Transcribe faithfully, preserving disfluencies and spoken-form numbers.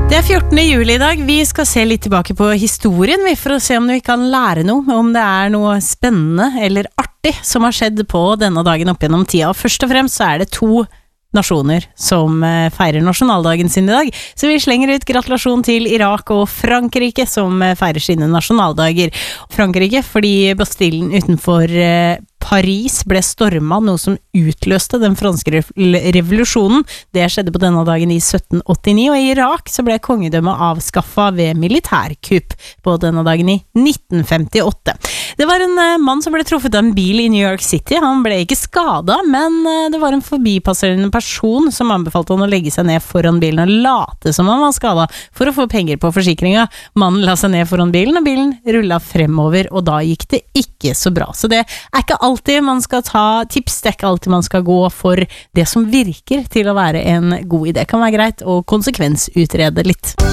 Det er fjortende juli i dag. Vi skal se litt tilbake på historien vi, for å se om vi kan lære noe, om det er noe spennende eller artig som har skjedd på denne dagen opp gjennom tida. Og først og fremst så er det to nasjoner som feirer nasjonaldagen sin i dag. Så vi slenger ut gratulasjon til Irak og Frankrike som feirer sine nasjonaldager. Frankrike fordi Bastillen utenfor Paris ble stormet, noe som utløste den franske revolusjonen. Det skjedde på denne dagen i sytten åttini, og i Irak så ble kongedømmet avskaffet ved militærkupp på denne dagen i nitten femtiåtte. Det var en mann som ble truffet av en bil i New York City. Han ble ikke skadet, men det var en forbipasserende person som anbefalte han å legge seg ned foran bilen og late som han var skadet for å få penger på forsikringa. Mannen la seg ned foran bilen, og bilen rullet fremover, og da gikk det ikke så bra. Så det er ikke alltid man skal ta tips, det er ikke alltid man skal gå for det som virker til å være en god idé. Det kan være greit å konsekvensutrede litt.